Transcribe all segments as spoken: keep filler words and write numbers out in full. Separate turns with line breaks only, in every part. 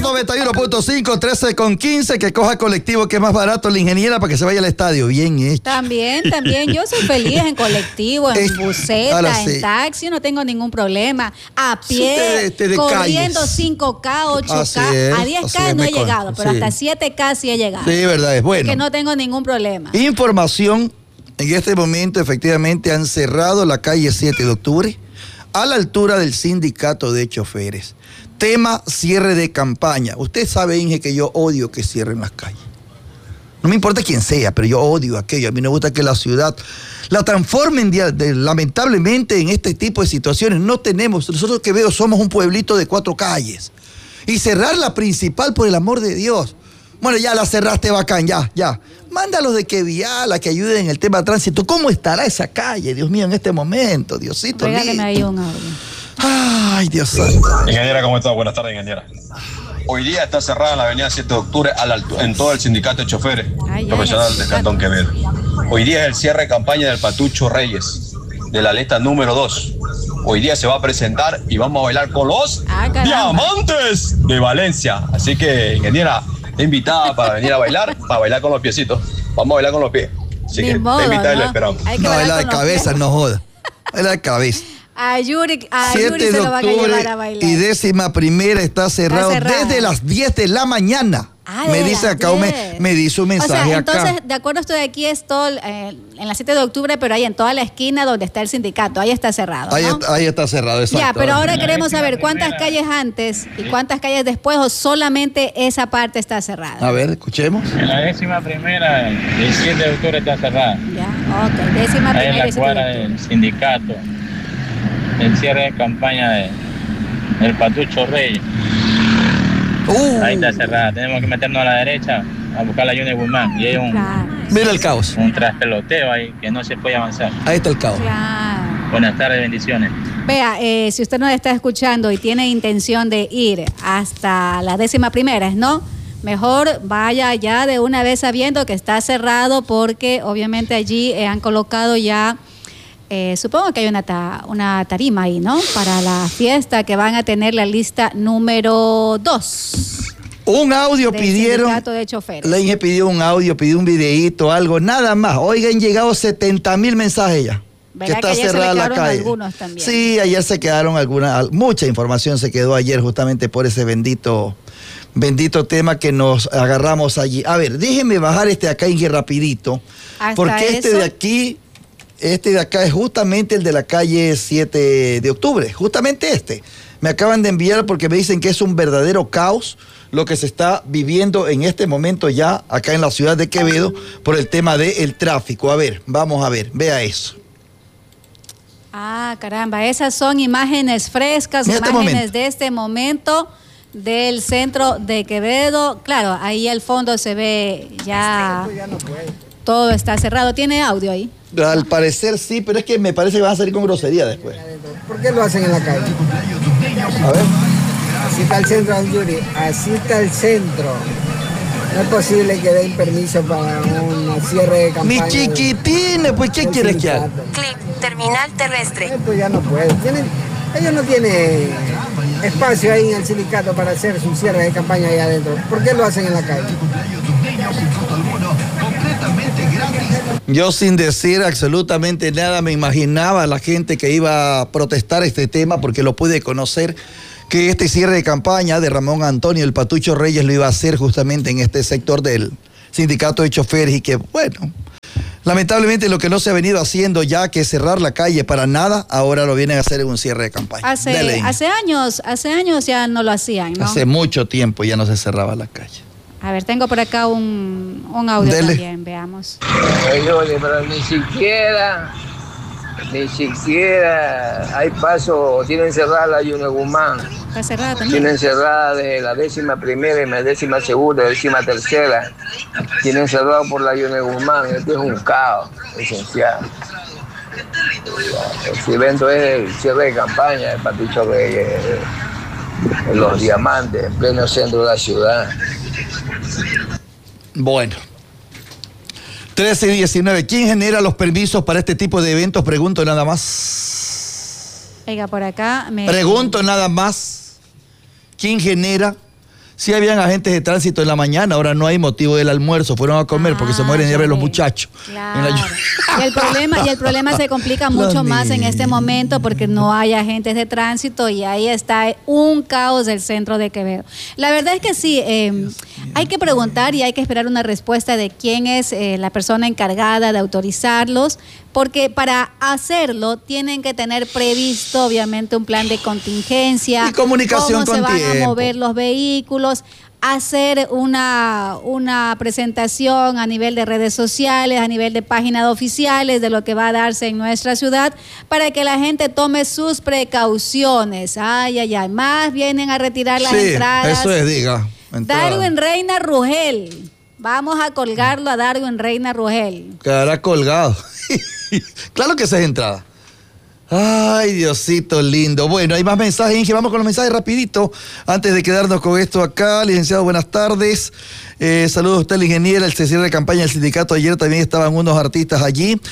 noventa y uno punto cinco, trece con quince, que coja colectivo que es más barato la ingeniera para que se vaya al estadio. Bien hecho.
También, también. Yo soy feliz en colectivo, en
Es-
buseta,
sí.
en taxi, no tengo ningún problema. A pie,
Sí, te- te
corriendo
decalles.
cinco K, ocho K,
Así es,
a diez
así
K
es,
no
me
he
consta,
llegado, pero
sí.
hasta siete K sí he llegado.
Sí, verdad, es bueno.
Que no tengo ningún problema.
Información, en este momento efectivamente han cerrado la calle siete de octubre a la altura del sindicato de choferes. Tema cierre de campaña. Usted sabe, Inge, que yo odio que cierren las calles. No me importa quién sea, pero yo odio aquello. A mí me gusta que la ciudad la transformen. De, de, lamentablemente en este tipo de situaciones no tenemos. Nosotros que veo somos un pueblito de cuatro calles. Y cerrar la principal, por el amor de Dios. Bueno, ya la cerraste, bacán, ya, ya. Mándalos de que viala, que ayuden en el tema de tránsito. ¿Cómo estará esa calle, Dios mío, en este momento? Diosito
Regáleme
lindo.
ahí un audio.
Ay, Dios santo.
Ingeniera, ¿cómo está? Buenas tardes, ingeniera. Hoy día está cerrada la avenida siete de octubre a la altu- en todo el sindicato de choferes
Ay,
profesional
ay,
del
ay.
Cantón Quevedo. Hoy día es el cierre de campaña del Patucho Reyes, de la lista número dos. Hoy día se va a presentar y vamos a bailar con los
Ah, caramba.
Diamantes de Valencia. Así que, ingeniera, está invitada para venir a bailar, para bailar con los piecitos. Vamos a bailar con los pies. Así
Ni
que
modo,
está invitada y
¿no?
la esperamos.
Hay que
No,
bailar
es la de
con los
cabeza,
pies.
no joda. Es la de cabeza.
A Yuri, a Yuri
siete
se
de
lo van a llevar a
octubre
bailar.
y décima primera está cerrado
Está cerrado.
desde las diez de la mañana.
Ah,
me
de
dice
las
acá, me,
diez.
me dice un mensaje
o sea,
acá.
entonces, de acuerdo, estoy aquí, estoy eh, en la siete de octubre, pero ahí en toda la esquina donde está el sindicato, ahí está cerrado,
Ahí,
¿no?
está, ahí está cerrado, exacto.
Ya, pero ahora queremos saber cuántas calles antes y cuántas calles después, o solamente esa parte está cerrada.
A ver, escuchemos.
En la décima primera, el siete de octubre está cerrada.
Ya, ok, décima
Ahí en
primera y
la
siete
cuadra
de octubre.
del sindicato. El cierre de campaña de, del Patucho Reyes.
Uh,
Ahí está cerrada. Tenemos que meternos a la derecha a buscar la Yune Guzmán. Y hay un,
Claro,
mira el caos.
un traspeloteo ahí que no se puede avanzar.
Ahí está el caos.
claro.
Buenas tardes, bendiciones.
Vea, eh, si usted nos está escuchando y tiene intención de ir hasta la décima primera, ¿no? Mejor vaya ya de una vez sabiendo que está cerrado, porque obviamente allí eh, han colocado ya, eh, supongo que hay una, ta- una tarima ahí, ¿no? Para la fiesta que van a tener la lista número dos
Un audio
del
pidieron.
sindicato de choferes.
La Inge pidió un audio, pidió un videíto, algo, nada más. Oigan, han llegado setenta mil mensajes ya. Que
¿Verdad
está
que ayer se
cerrada
le
la
quedaron
calle.
algunos también?
Sí, ayer se quedaron algunas, mucha información se quedó ayer justamente por ese bendito, bendito tema que nos agarramos allí. A ver, déjenme bajar este acá, Inge, rapidito.
Hasta
Porque este
eso.
de aquí, este de acá es justamente el de la calle siete de octubre, justamente este. Me acaban de enviar porque me dicen que es un verdadero caos lo que se está viviendo en este momento ya acá en la ciudad de Quevedo por el tema del tráfico. A ver, vamos a ver, vea eso.
Ah, caramba, esas son imágenes frescas,
Mira este
imágenes
momento.
de este momento del centro de Quevedo. Claro, ahí al fondo se ve ya todo está cerrado. ¿Tiene audio ahí?
Al parecer sí, pero es que me parece que van a salir con grosería después.
¿Por qué lo hacen en la calle?
A ver.
Así está el centro, don Yuri. Así está el centro. No es posible que den permiso para un cierre de campaña.
Mis chiquitines, pues ¿qué
del
quieres que haga?
sindicato.
Clic, terminal terrestre.
Eh, Pues ya no pueden. Tienen, ellos no tienen espacio ahí en el sindicato para hacer su cierre de campaña ahí adentro. ¿Por qué lo hacen en la calle?
Yo sin decir absolutamente nada me imaginaba a la gente que iba a protestar este tema porque lo pude conocer, que este cierre de campaña de Ramón Antonio el Patucho Reyes lo iba a hacer justamente en este sector del sindicato de choferes y que bueno, lamentablemente lo que no se ha venido haciendo ya que cerrar la calle para nada, ahora lo vienen a hacer en un cierre de campaña.
Hace,
Dele, Inge.
hace años, hace años ya no lo hacían, ¿no?
Hace mucho tiempo ya no se cerraba la calle.
A ver, tengo por acá un, un audio
Dele.
también, veamos.
Oye, pero ni siquiera, ni siquiera hay paso, tienen cerrada la Yune Guzmán,
Está cerrada también.
tienen cerrada de la décima primera y la décima segunda, décima tercera, tienen cerrado por la Yune Guzmán, este es un caos esencial. El evento es el cierre de campaña, el Patucho Reyes, los diamantes, en pleno centro de la ciudad.
Bueno. trece y diecinueve. ¿Quién genera los permisos para este tipo de eventos? Pregunto nada más.
Oiga, por acá me...
Pregunto nada más. ¿Quién genera? Sí habían agentes de tránsito en la mañana, ahora no hay motivo del almuerzo, fueron a comer ah, porque se mueren de hambre los muchachos.
Claro. Y el problema, y el problema se complica mucho más en este momento porque no hay agentes de tránsito y ahí está un caos del centro de Quevedo. La verdad es que sí, eh, hay que preguntar y hay que esperar una respuesta de quién es eh, la persona encargada de autorizarlos, porque para hacerlo tienen que tener previsto obviamente un plan de contingencia,
y comunicación
cómo
con
se
tiempo.
van a mover los vehículos, hacer una, una presentación a nivel de redes sociales, a nivel de páginas oficiales de lo que va a darse en nuestra ciudad para que la gente tome sus precauciones. Ay, ay, ay, más vienen a retirar las
sí,
entradas.
Eso es, diga. Entrada.
Darwin Reina Rugel. Vamos a colgarlo a Darwin Reina Rugel.
Quedará colgado. Claro que esa es entrada. Ay, Diosito lindo. Bueno, hay más mensajes, Inge. Vamos con los mensajes rapidito. Antes de quedarnos con esto acá, licenciado, buenas tardes. Eh, saludos a usted, la ingeniera. El cierre de campaña del sindicato ayer también estaban unos artistas allí.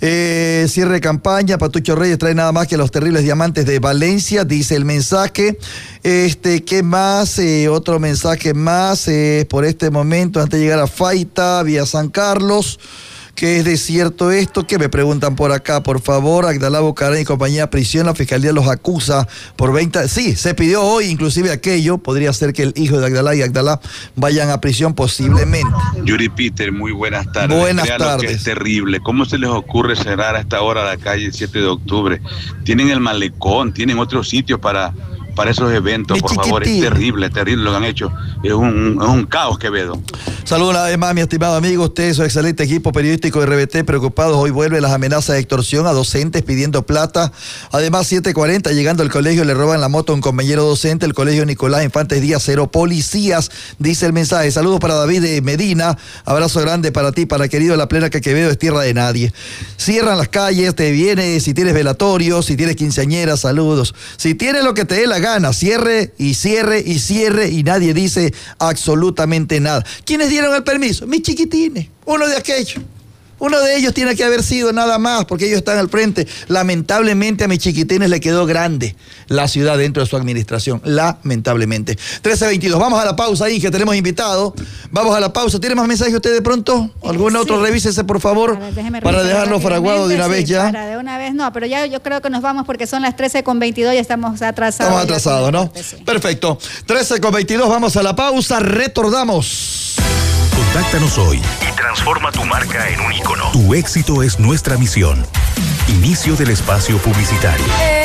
Eh, cierre de campaña, Patucho Reyes trae nada más que los terribles diamantes de Valencia, dice el mensaje. Este, ¿qué más? Eh, otro mensaje más eh, por este momento, antes de llegar a Faita, vía San Carlos. ¿Qué es de cierto esto? ¿Qué me preguntan por acá? Por favor, Agdalá Bucarán y compañía prisión, la fiscalía los acusa por veinte... Sí, se pidió hoy inclusive aquello, podría ser que el hijo de Agdalá y Agdalá vayan a prisión posiblemente.
Yuri Peter, muy buenas tardes.
Buenas
Vean
tardes.
Lo que es terrible. ¿Cómo se les ocurre cerrar a esta hora la calle siete de octubre? Tienen el malecón, tienen otros sitios para... para esos eventos,
mi
por
chiquitín.
favor, es terrible, es terrible lo que han hecho, es un, es un caos, Quevedo.
Saludos una vez más, mi estimado amigo, usted, su excelente equipo periodístico de R B T, preocupados, hoy vuelve las amenazas de extorsión a docentes pidiendo plata, además siete cuarenta, llegando al colegio, le roban la moto a un compañero docente, el colegio Nicolás Infantes Díaz, cero policías, dice el mensaje. Saludos para David de Medina, abrazo grande para ti, para querido La Plena, que Quevedo es tierra de nadie. Cierran las calles, te viene, si tienes velatorio, si tienes quinceañera, saludos, si tienes lo que te dé la gana, cierre y cierre y cierre y nadie dice absolutamente nada. ¿Quiénes dieron el permiso? Mis chiquitines, uno de aquellos. Uno de ellos tiene que haber sido nada más, porque ellos están al frente. Lamentablemente a mis chiquitines le quedó grande la ciudad dentro de su administración. Lamentablemente. trece veintidós. Vamos a la pausa ahí, que tenemos invitado. Vamos a la pausa. ¿Tiene más mensajes usted de pronto? ¿Algún sí. otro? Revísese, por favor, ver, para dejarlo fraguado de una vez ya.
Para de una vez no, pero ya yo creo que nos vamos porque son las trece con veintidós y estamos atrasados.
Estamos atrasados, ¿no? Sí. Perfecto. trece con veintidós, vamos a la pausa, retornamos.
Contáctanos hoy y transforma tu marca en un ícono. Tu éxito es nuestra misión. Inicio del espacio publicitario.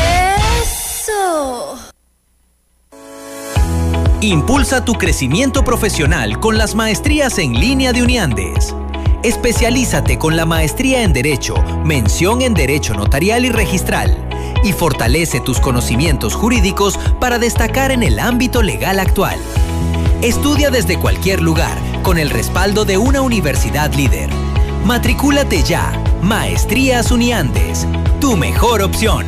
¡Eso! Impulsa tu crecimiento profesional con las maestrías en línea de Uniandes. Especialízate con la maestría en Derecho, mención en Derecho Notarial y Registral, y fortalece tus conocimientos jurídicos para destacar en el ámbito legal actual. Estudia desde cualquier lugar, con el respaldo de una universidad líder. Matricúlate ya. Maestrías Uniandes, tu mejor opción.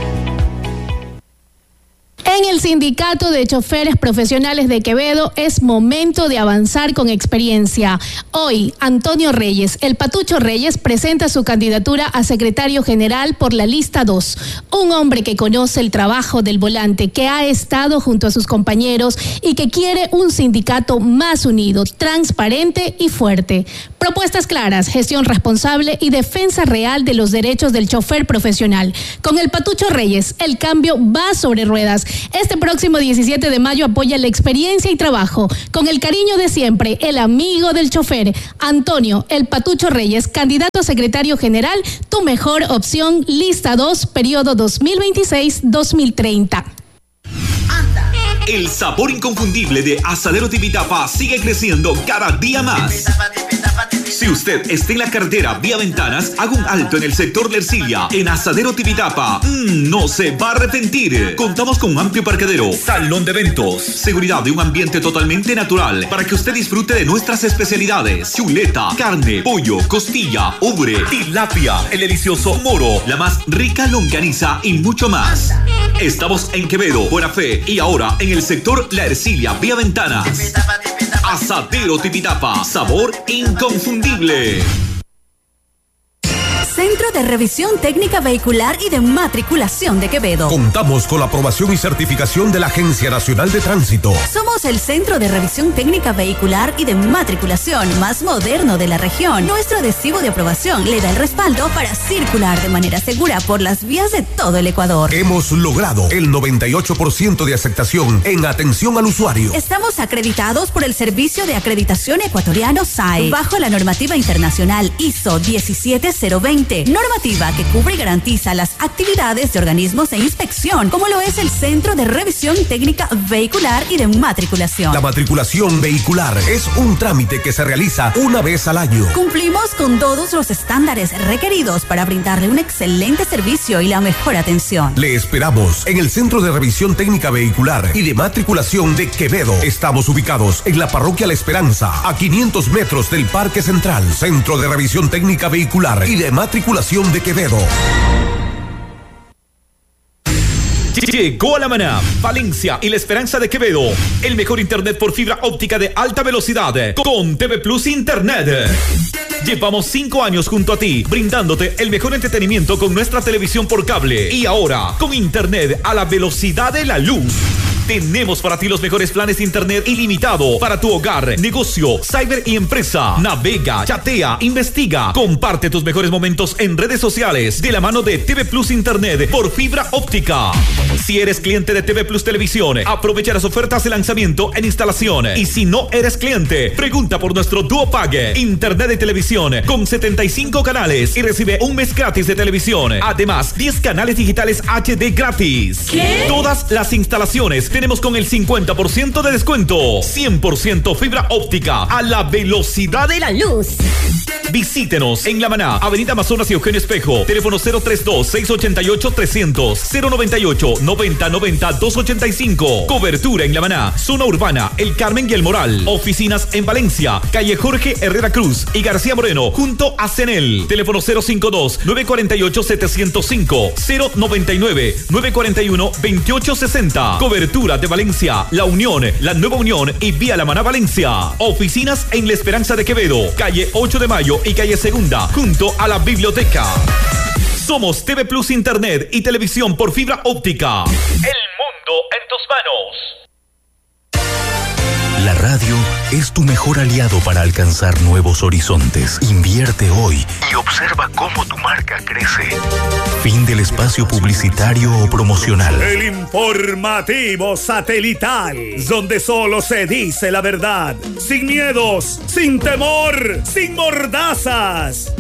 En el Sindicato de Choferes Profesionales de Quevedo es momento de avanzar con experiencia. Hoy, Antonio Reyes, el Patucho Reyes, presenta su candidatura a secretario general por la lista dos. Un hombre que conoce el trabajo del volante, que ha estado junto a sus compañeros y que quiere un sindicato más unido, transparente y fuerte. Propuestas claras, gestión responsable y defensa real de los derechos del chofer profesional. Con el Patucho Reyes, el cambio va sobre ruedas. Este próximo diecisiete de mayo apoya la experiencia y trabajo. Con el cariño de siempre, el amigo del chofer, Antonio El Patucho Reyes, candidato a secretario general, tu mejor opción, lista dos, periodo dos mil veintiséis a dos mil treinta.
El sabor inconfundible de Asadero Tipitapa sigue creciendo cada día más. Si usted está en la carretera vía Ventanas, haga un alto en el sector de Ercilia, en Asadero Tipitapa. Mm, no se va a arrepentir. Contamos con un amplio parqueadero, salón de eventos, seguridad de un ambiente totalmente natural para que usted disfrute de nuestras especialidades: chuleta, carne, pollo, costilla, ubre, tilapia, el delicioso moro, la más rica longaniza y mucho más. Estamos en Quevedo, Buena Fe y ahora en el sector La Ercilia vía Ventanas. Asadero Tipitapa, sabor inconfundible.
Centro de Revisión Técnica Vehicular y de Matriculación de Quevedo.
Contamos con la aprobación y certificación de la Agencia Nacional de Tránsito.
Somos el Centro de Revisión Técnica Vehicular y de Matriculación más moderno de la región. Nuestro adhesivo de aprobación le da el respaldo para circular de manera segura por las vías de todo el Ecuador.
Hemos logrado el noventa y ocho por ciento de aceptación en atención al usuario.
Estamos acreditados por el Servicio de Acreditación Ecuatoriano S A E, bajo la normativa internacional I S O diecisiete cero veinte, normativa que cubre y garantiza las actividades de organismos de inspección, como lo es el Centro de Revisión Técnica Vehicular y de Matriculación.
La matriculación vehicular es un trámite que se realiza una vez al año.
Cumplimos con todos los estándares requeridos para brindarle un excelente servicio y la mejor atención.
Le esperamos en el Centro de Revisión Técnica Vehicular y de Matriculación de Quevedo. Estamos ubicados en la Parroquia La Esperanza, a quinientos metros del Parque Central. Centro de Revisión Técnica Vehicular y de Matriculación de Quevedo.
Llegó a La Maná, Valencia y La Esperanza de Quevedo. El mejor internet por fibra óptica de alta velocidad con T V Plus Internet. Llevamos cinco años junto a ti, brindándote el mejor entretenimiento con nuestra televisión por cable. Y ahora, con internet a la velocidad de la luz. Tenemos para ti los mejores planes de internet ilimitado para tu hogar, negocio, cyber y empresa. Navega, chatea, investiga, comparte tus mejores momentos en redes sociales de la mano de T V Plus Internet por fibra óptica. Si eres cliente de T V Plus Televisión, aprovecha las ofertas de lanzamiento en instalación. Y si no eres cliente, pregunta por nuestro Duo Pague, internet de televisión con setenta y cinco canales y recibe un mes gratis de televisión. Además, diez canales digitales H D gratis.
¿Qué?
Todas las instalaciones tenemos con el cincuenta por ciento de descuento. cien por ciento fibra óptica a la velocidad de la luz. Visítenos en La Maná, Avenida Amazonas y Eugenio Espejo. Teléfono cero treinta y dos, seiscientos ochenta y ocho, trescientos, cero noventa y ocho, noventa noventa, doscientos ochenta y cinco. Cobertura en La Maná, zona urbana, El Carmen y El Moral. Oficinas en Valencia, calle Jorge Herrera Cruz y García Moreno, junto a Cenel. Teléfono cero cincuenta y dos, novecientos cuarenta y ocho, setecientos cinco, cero noventa y nueve, novecientos cuarenta y uno, veintiocho sesenta. Cobertura de Valencia, La Unión, La Nueva Unión y Vía La Maná Valencia. Oficinas en La Esperanza de Quevedo, calle ocho de mayo y calle Segunda, junto a la biblioteca. Somos T V Plus Internet y televisión por fibra óptica. El mundo en tus manos.
La radio es tu mejor aliado para alcanzar nuevos horizontes. Invierte hoy y observa cómo tu marca crece. Fin del espacio publicitario o promocional.
El informativo satelital, donde solo se dice la verdad, sin miedos, sin temor, sin mordazas.